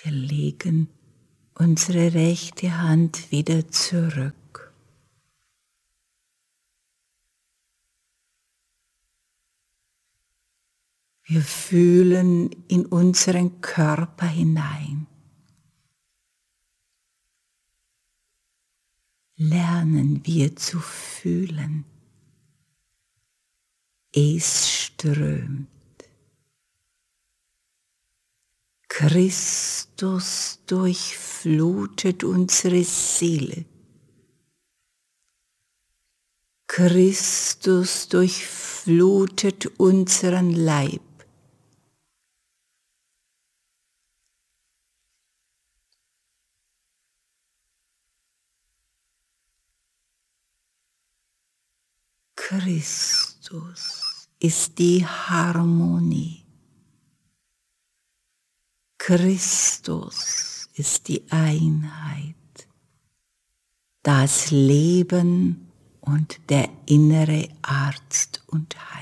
Wir legen unsere rechte Hand wieder zurück. Wir fühlen in unseren Körper hinein. Lernen wir zu fühlen. Es strömt. Christus durchflutet unsere Seele. Christus durchflutet unseren Leib. Christus ist die Harmonie. Christus ist die Einheit, das Leben und der innere Arzt und Heiler.